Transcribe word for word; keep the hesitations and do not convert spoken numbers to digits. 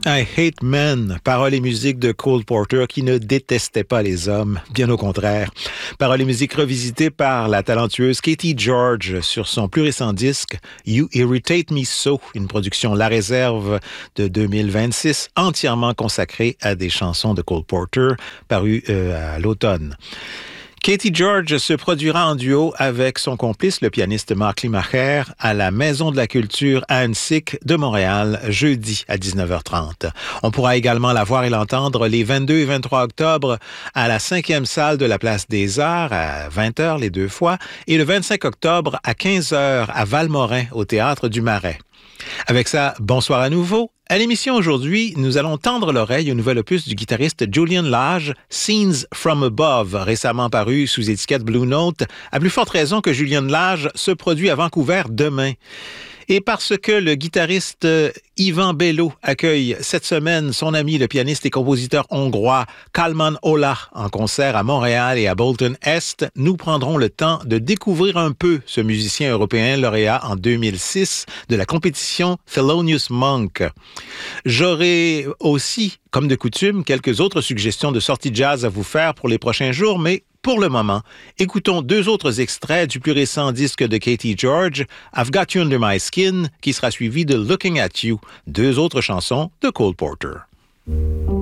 I Hate Men, paroles et musique de Cole Porter qui ne détestait pas les hommes, bien au contraire. Paroles et musique revisitées par la talentueuse Katie George sur son plus récent disque You Irritate Me So, une production La Réserve de deux mille vingt-six entièrement consacrée à des chansons de Cole Porter parues euh, à l'automne. Katie George se produira en duo avec son complice, le pianiste Mark Limacher, à la Maison de la Culture à Annecy de Montréal, jeudi à dix-neuf heures trente. On pourra également la voir et l'entendre les vingt-deux et vingt-trois octobre à la cinquième salle de la Place des Arts à vingt heures les deux fois et le vingt-cinq octobre à quinze heures à Valmorin au Théâtre du Marais. Avec ça, bonsoir à nouveau. À l'émission aujourd'hui, nous allons tendre l'oreille au nouvel opus du guitariste Julian Lage, Scenes from Above, récemment paru sous étiquette Blue Note, à plus forte raison que Julian Lage se produit à Vancouver demain. Et parce que le guitariste Ivan Bello accueille cette semaine son ami le pianiste et compositeur hongrois Kalman Ola en concert à Montréal et à Bolton Est, nous prendrons le temps de découvrir un peu ce musicien européen lauréat en deux mille six de la compétition Thelonious Monk. J'aurai aussi, comme de coutume, quelques autres suggestions de sorties jazz à vous faire pour les prochains jours, mais pour le moment, écoutons deux autres extraits du plus récent disque de Katie George, I've Got You Under My Skin, qui sera suivi de Looking at You, deux autres chansons de Cole Porter.